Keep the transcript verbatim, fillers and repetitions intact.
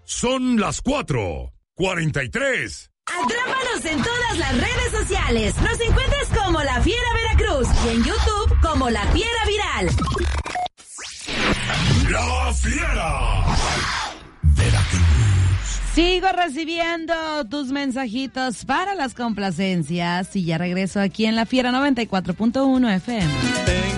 Son las cuatro cuarenta y tres. Atrápanos en todas las redes sociales. Nos encuentras como La Fiera Veracruz y en YouTube como La Fiera Viral. La Fiera Veracruz. Sigo recibiendo tus mensajitos para las complacencias y ya regreso aquí en La Fiera noventa y cuatro punto uno F M.